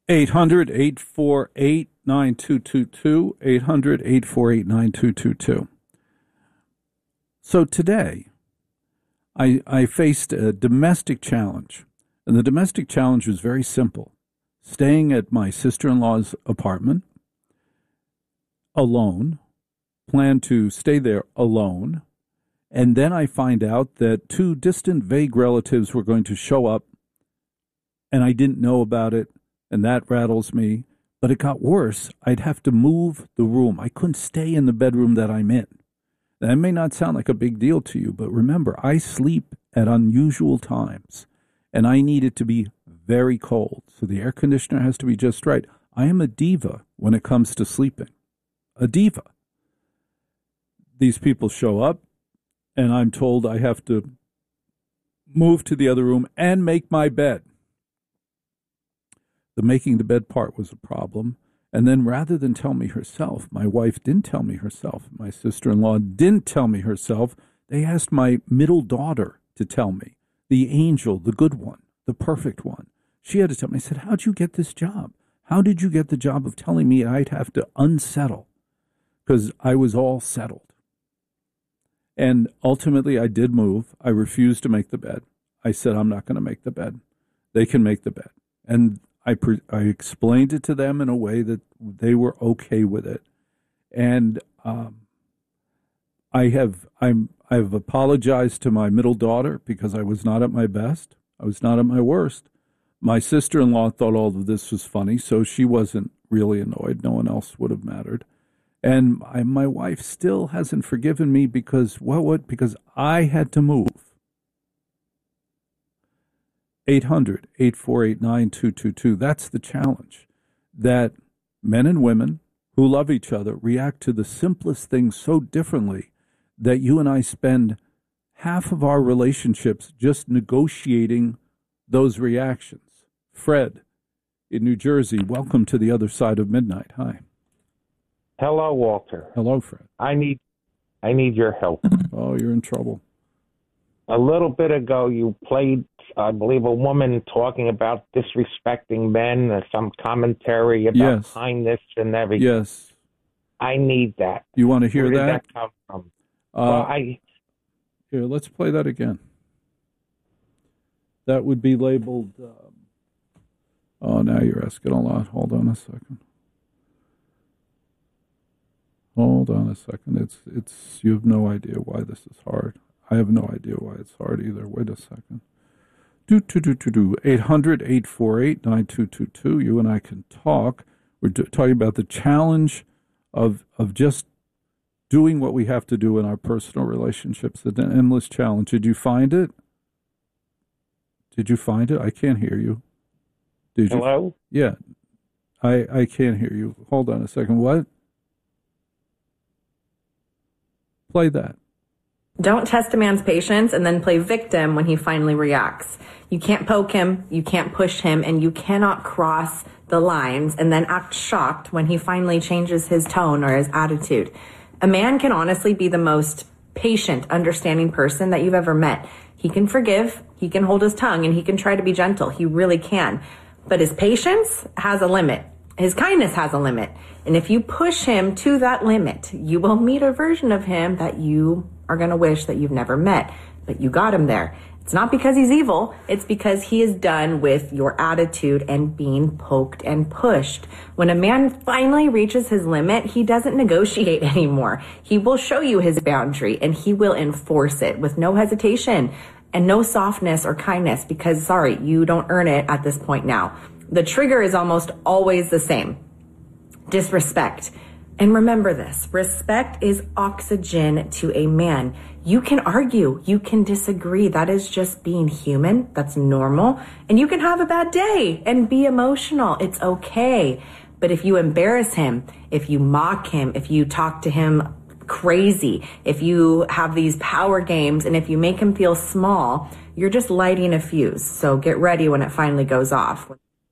800-848-9222, 800-848-9222. So today, I faced a domestic challenge, and the domestic challenge was very simple. Staying at my sister-in-law's apartment alone, planned to stay there alone, and then I find out that two distant, vague relatives were going to show up, and I didn't know about it, and that rattles me. But it got worse. I'd have to move the room. I couldn't stay in the bedroom that I'm in. That may not sound like a big deal to you, but remember, I sleep at unusual times, and I need it to be very cold, so the air conditioner has to be just right. I am a diva when it comes to sleeping. A diva. These people show up, and I'm told I have to move to the other room and make my bed. The making the bed part was a problem. And then rather than tell me herself, my wife didn't tell me herself, my sister-in-law didn't tell me herself, they asked my middle daughter to tell me, the angel, the good one, the perfect one. She had to tell me. I said, how'd you get this job? How did you get the job of telling me I'd have to unsettle? Because I was all settled. And ultimately, I did move. I refused to make the bed. I said, I'm not going to make the bed. They can make the bed. And I explained it to them in a way that they were okay with it. And I've apologized to my middle daughter because I was not at my best. I was not at my worst. My sister-in-law thought all of this was funny, so she wasn't really annoyed. No one else would have mattered. And my wife still hasn't forgiven me because, because I had to move. 800-848-9222. That's the challenge, that men and women who love each other react to the simplest things so differently that you and I spend half of our relationships just negotiating those reactions. Fred in New Jersey, welcome to the other side of midnight. Hi. Hello, Walter. Hello, Fred. I need your help. Oh, you're in trouble. A little bit ago, you played, I believe, a woman talking about disrespecting men, some commentary about kindness and everything. Yes. I need that. You want to hear Where that? Where did that come from? Here, let's play that again. That would be labeled... now you're asking a lot. Hold on a second. It's. You have no idea why this is hard. I have no idea why it's hard either. Wait a second. 800-848-9222. You and I can talk. We're talking about the challenge of just doing what we have to do in our personal relationships. The endless challenge. Did you find it? I can't hear you. Did you? Hello? Yeah. I can't hear you. Hold on a second. What? Play that. Don't test a man's patience and then play victim when he finally reacts. You can't poke him, you can't push him, and you cannot cross the lines and then act shocked when he finally changes his tone or his attitude. A man can honestly be the most patient, understanding person that you've ever met. He can forgive, he can hold his tongue, and he can try to be gentle. He really can. But his patience has a limit. His kindness has a limit. And if you push him to that limit, you will meet a version of him that you are going to wish that you've never met. But you got him there. It's not because he's evil. It's because he is done with your attitude and being poked and pushed. When a man finally reaches his limit, he doesn't negotiate anymore. He will show you his boundary and he will enforce it with no hesitation and no softness or kindness because, sorry, you don't earn it at this point now. The trigger is almost always the same. Disrespect. And remember this, respect is oxygen to a man. You can argue, you can disagree. That is just being human. That's normal. And you can have a bad day and be emotional. It's okay. But if you embarrass him, if you mock him, if you talk to him crazy, if you have these power games, and if you make him feel small, you're just lighting a fuse. So get ready when it finally goes off.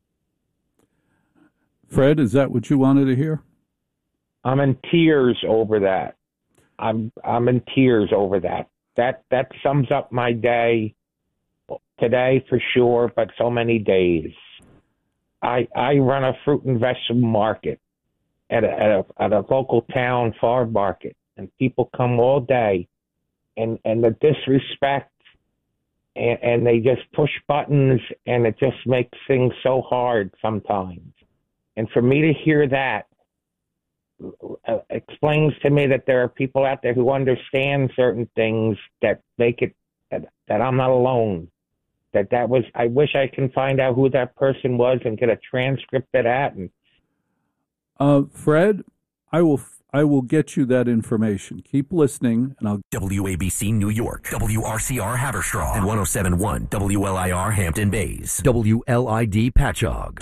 Fred, is that what you wanted to hear? I'm in tears over that. I'm in tears over that. That sums up my day today for sure, but so many days. I run a fruit and vegetable market at a local town farm market, and people come all day, and the disrespect, and they just push buttons, and it just makes things so hard sometimes. And for me to hear that explains to me that there are people out there who understand certain things that make it that I'm not alone. That was. I wish I can find out who that person was and get a transcript of that. And Fred, I will get you that information. Keep listening, and I'll. WABC New York, WRCR Haverstraw, and 107.1 WLIR Hampton Bays, WLID Patchogue.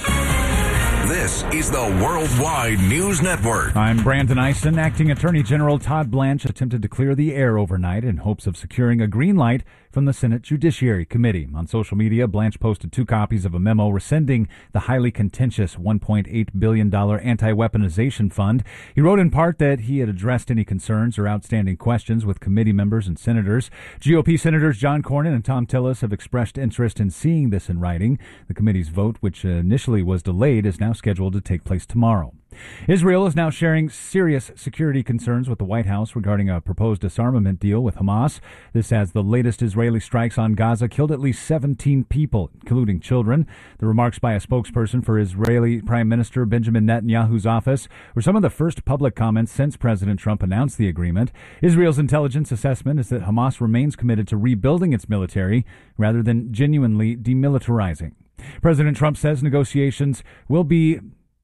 This is the Worldwide News Network. I'm Brandon Eisen. Acting Attorney General Todd Blanche attempted to clear the air overnight in hopes of securing a green light from the Senate Judiciary Committee. On social media, Blanche posted 2 copies of a memo rescinding the highly contentious $1.8 billion anti-weaponization fund. He wrote in part that he had addressed any concerns or outstanding questions with committee members and senators. GOP Senators John Cornyn and Thom Tillis have expressed interest in seeing this in writing. The committee's vote, which initially was delayed, is now scheduled to take place tomorrow. Israel is now sharing serious security concerns with the White House regarding a proposed disarmament deal with Hamas. This as the latest Israeli strikes on Gaza killed at least 17 people, including children. The remarks by a spokesperson for Israeli Prime Minister Benjamin Netanyahu's office were some of the first public comments since President Trump announced the agreement. Israel's intelligence assessment is that Hamas remains committed to rebuilding its military rather than genuinely demilitarizing. President Trump says negotiations will be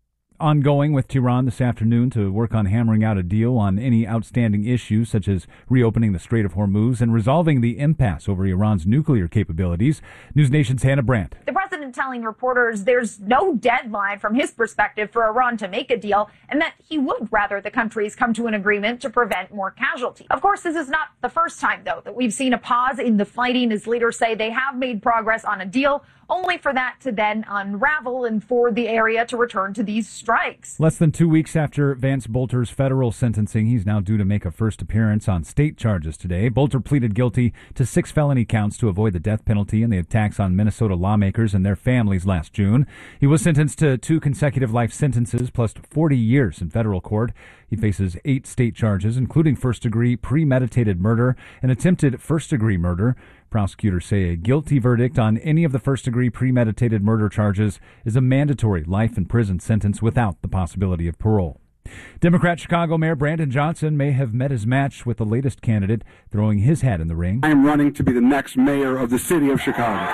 ongoing with Tehran this afternoon to work on hammering out a deal on any outstanding issues such as reopening the Strait of Hormuz and resolving the impasse over Iran's nuclear capabilities. News Nation's Hannah Brandt. The president telling reporters there's no deadline from his perspective for Iran to make a deal and that he would rather the countries come to an agreement to prevent more casualties. Of course, this is not the first time, though, that we've seen a pause in the fighting as leaders say they have made progress on a deal, only for that to then unravel and for the area to return to these strikes. Less than 2 weeks after Vance Bolter's federal sentencing, he's now due to make a first appearance on state charges today. Bolter pleaded guilty to 6 felony counts to avoid the death penalty and the attacks on Minnesota lawmakers and their families last June. He was sentenced to 2 consecutive life sentences plus 40 years in federal court. He faces 8 state charges, including first-degree premeditated murder and attempted first-degree murder. Prosecutors say a guilty verdict on any of the first-degree premeditated murder charges is a mandatory life-in-prison sentence without the possibility of parole. Democrat Chicago Mayor Brandon Johnson may have met his match with the latest candidate, throwing his hat in the ring. I am running to be the next mayor of the city of Chicago.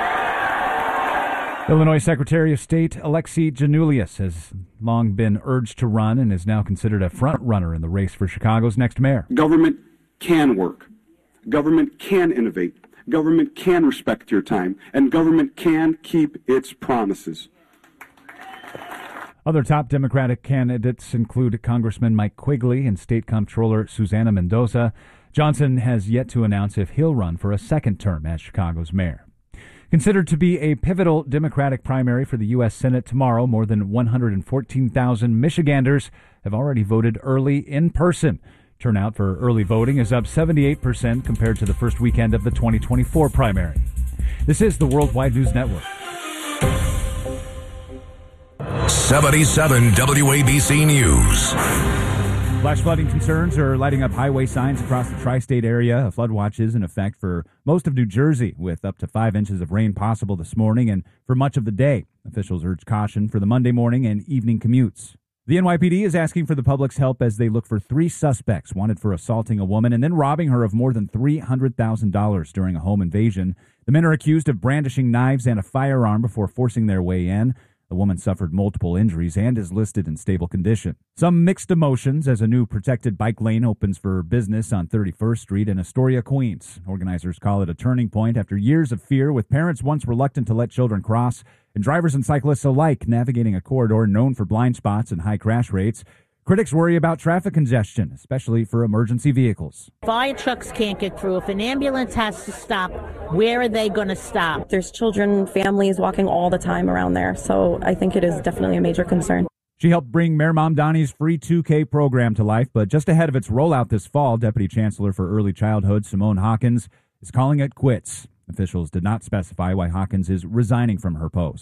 Illinois Secretary of State Alexei Janulius has long been urged to run and is now considered a front-runner in the race for Chicago's next mayor. Government can work. Government can innovate. Government can respect your time. And government can keep its promises. Other top Democratic candidates include Congressman Mike Quigley and State Comptroller Susana Mendoza. Johnson has yet to announce if he'll run for a second term as Chicago's mayor. Considered to be a pivotal Democratic primary for the U.S. Senate tomorrow, more than 114,000 Michiganders have already voted early in person. Turnout for early voting is up 78% compared to the first weekend of the 2024 primary. This is the Worldwide News Network. 77 WABC News. Flash flooding concerns are lighting up highway signs across the tri-state area. A flood watch is in effect for most of New Jersey, with up to 5 inches of rain possible this morning and for much of the day. Officials urge caution for the Monday morning and evening commutes. The NYPD is asking for the public's help as they look for 3 suspects wanted for assaulting a woman and then robbing her of more than $300,000 during a home invasion. The men are accused of brandishing knives and a firearm before forcing their way in. The woman suffered multiple injuries and is listed in stable condition. Some mixed emotions as a new protected bike lane opens for business on 31st Street in Astoria, Queens. Organizers call it a turning point after years of fear, with parents once reluctant to let children cross and drivers and cyclists alike navigating a corridor known for blind spots and high crash rates. Critics worry about traffic congestion, especially for emergency vehicles. Fire trucks can't get through. If an ambulance has to stop, where are they going to stop? There's children, families walking all the time around there, so I think it is definitely a major concern. She helped bring Mayor Mamdani's free 2K program to life, but just ahead of its rollout this fall, Deputy Chancellor for Early Childhood Simone Hawkins is calling it quits. Officials did not specify why Hawkins is resigning from her post.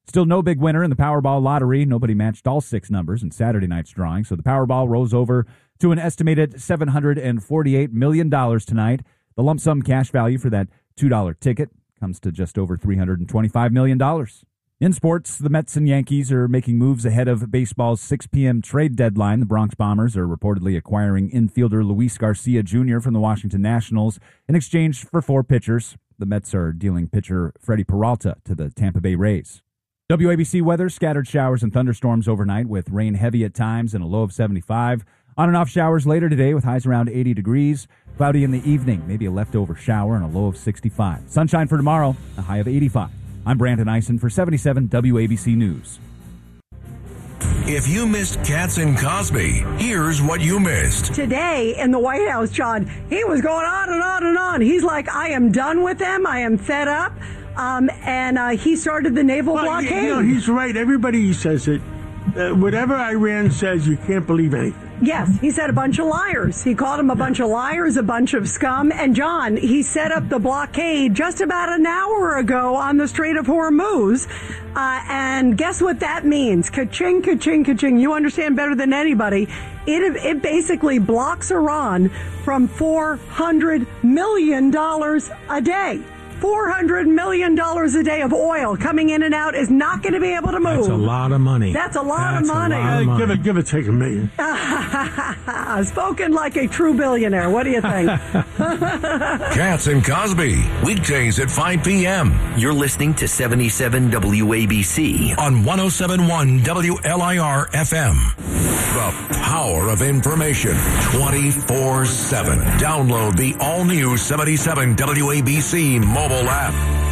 Still no big winner in the Powerball lottery. Nobody matched all 6 numbers in Saturday night's drawing, so the Powerball rolls over to an estimated $748 million tonight. The lump sum cash value for that $2 ticket comes to just over $325 million. In sports, the Mets and Yankees are making moves ahead of baseball's 6 p.m. trade deadline. The Bronx Bombers are reportedly acquiring infielder Luis Garcia Jr. from the Washington Nationals in exchange for 4 pitchers. The Mets are dealing pitcher Freddie Peralta to the Tampa Bay Rays. WABC weather, scattered showers and thunderstorms overnight with rain heavy at times and a low of 75. On and off showers later today with highs around 80 degrees. Cloudy in the evening, maybe a leftover shower and a low of 65. Sunshine for tomorrow, a high of 85. I'm Brandon Eisen for 77 WABC News. If you missed Katz and Cosby, here's what you missed. Today in the White House, John, he was going on and on and on. He's like, I am done with them. I am fed up. And he started the naval blockade. You know, he's right. Everybody says it. Whatever Iran says, you can't believe anything. Yes, he said a bunch of liars. He called them a bunch of liars, a bunch of scum. And, John, he set up the blockade just about an hour ago on the Strait of Hormuz. And guess what that means? Ka-ching, ka-ching, ka-ching. You understand better than anybody. It basically blocks Iran from $400 million a day. $400 million a day of oil coming in and out is not going to be able to move. That's a lot of money. That's a lot of money. Give it, take $1 million. Spoken like a true billionaire. What do you think? Katz and Cosby, weekdays at 5 p.m. You're listening to 77 WABC on 107.1 WLIR FM. The power of information 24/7. Download the all-new 77 WABC mobile app.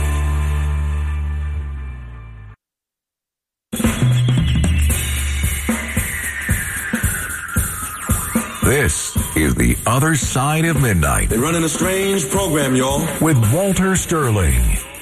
This is The Other Side of Midnight. They're running a strange program, y'all. With Walter Sterling.